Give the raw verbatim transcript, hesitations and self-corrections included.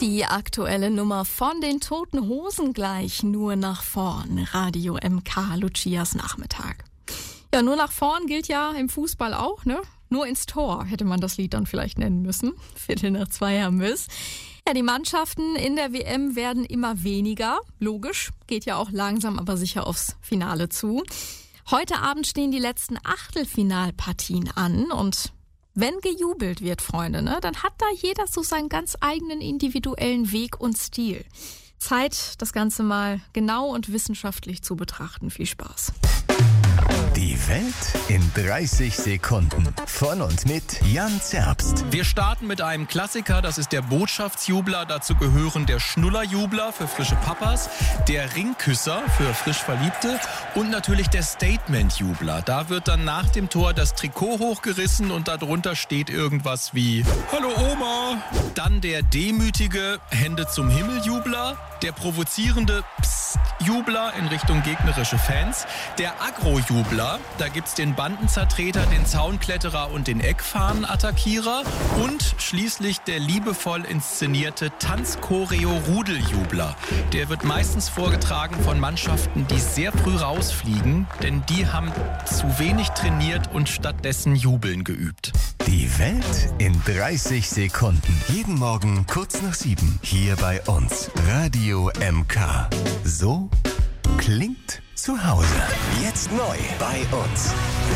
Die aktuelle Nummer von den Toten Hosen gleich, nur nach vorn. Radio M K, Lucias Nachmittag. Ja, nur nach vorn gilt ja im Fußball auch, ne? Nur ins Tor hätte man das Lied dann vielleicht nennen müssen. Viertel nach zwei haben wir's. Ja, die Mannschaften in der W M werden immer weniger. Logisch, geht ja auch langsam aber sicher aufs Finale zu. Heute Abend stehen die letzten Achtelfinalpartien an und wenn gejubelt wird, Freunde, ne, dann hat da jeder so seinen ganz eigenen individuellen Weg und Stil. Zeit, das Ganze mal genau und wissenschaftlich zu betrachten. Viel Spaß. Die Welt in dreißig Sekunden. Von und mit Jan Zerbst. Wir starten mit einem Klassiker, das ist der Botschaftsjubler. Dazu gehören der Schnullerjubler für frische Papas, der Ringküsser für frisch Verliebte und natürlich der Statementjubler. Da wird dann nach dem Tor das Trikot hochgerissen und darunter steht irgendwas wie Hallo Oma. Dann der demütige Hände zum Himmel-Jubler, der provozierende Psst-Jubler in Richtung gegnerische Fans, der Agro-Jubler, da gibt's den Bandenzertreter, den Zaunkletterer und den Eckfahnen-Attackierer und schließlich der liebevoll inszenierte Tanzchoreo-Rudeljubler. Der wird meistens vorgetragen von Mannschaften, die sehr früh rausfliegen, denn die haben zu wenig trainiert und stattdessen Jubeln geübt. Die Welt in dreißig Sekunden. Jeden Morgen kurz nach sieben. Hier bei uns. Radio M K. So klingt zu Hause. Jetzt neu bei uns.